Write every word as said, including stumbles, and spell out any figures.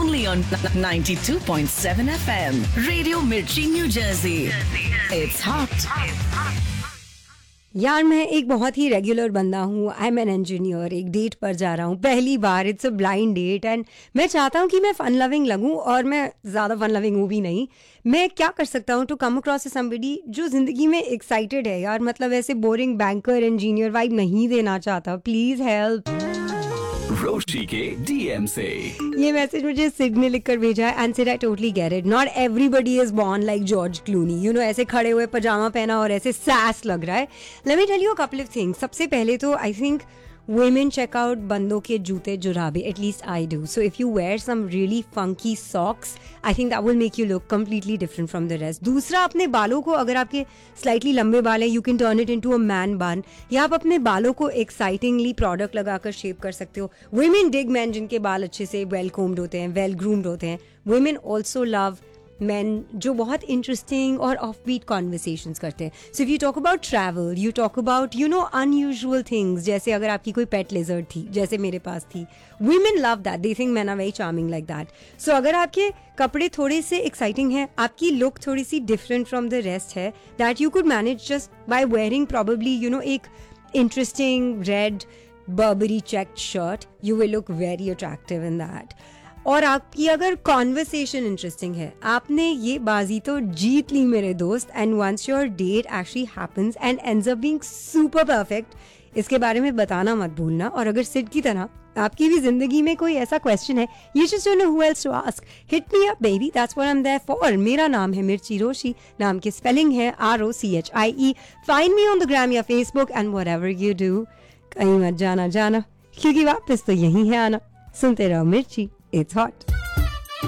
only on ninety-two point seven F M. Radio Mirchi, New Jersey. It's hot. यार मैं एक बहुत ही regular बंदा हूँ. I am an engineer. एक डेट पर जा रहा हूँ पहली बार. It's a blind date and मैं चाहता हूँ कि मैं फन लविंग लगूँ और मैं ज़्यादा फन लविंग हूँ भी नहीं. मैं क्या कर सकता हूँ to come across A somebody जो ज़िंदगी में एक्साइटेड है यार. मतलब ऐसे बोरिंग बैंकर इंजीनियर वाइब नहीं देना चाहता. Please help. रोशी के डीएम से ये मैसेज मुझे सिड ने लिखकर भेजा है. And Sid I totally get it. Not everybody is born like George Clooney. You know ऐसे खड़े हुए पजामा पहना और ऐसे सैस लग रहा है. Let me tell you a couple of things. सबसे पहले तो I think women check out बंदों के जूते जुराबे. At least I do. So if you wear some really funky socks, I think that will make you look completely different from the rest. दूसरा, अपने बालों को, अगर आपके slightly लंबे बाल हैं, you can turn it into a man bun. या आप अपने बालों को excitingly product लगाकर shape कर सकते हो. Women dig men जिनके बाल अच्छे से well combed होते हैं, well groomed होते हैं. Women also love men जो बहुत इंटरेस्टिंग और ऑफ बीट कॉन्वर्सेशंस करते हैं. So if you talk about travel, you talk about you know unusual things, जैसे अगर आपकी कोई पेट लिजर्ड थी जैसे मेरे पास थी. women love that. they think men are very charming like that. so अगर आपके कपड़े थोड़े से एक्साइटिंग हैं, आपकी लुक थोड़ी सी डिफरेंट फ्रॉम द रेस्ट है, that you could manage just by wearing probably you know एक interesting red Barbari checked shirt. You will look very attractive in that. और आपकी अगर कॉन्वर्सेशन इंटरेस्टिंग है, आपने ये बाजी तो जीत ली मेरे दोस्त. And once your date actually happens and ends up being super perfect, इसके बारे में बताना मत भूलना. और अगर सिड की तरह आपकी भी जिंदगी में कोई ऐसा क्वेश्चन है, you just don't know who else to ask, hit me up baby. That's what I am there for. मेरा नाम है मिर्ची रोशी. नाम की स्पेलिंग है R O C H I E. Find me on the gram या Facebook and whatever you do. कहीं मत जाना जाना, क्योंकि वापस तो यही है आना. सुनते रहो मिर्ची. It's hot.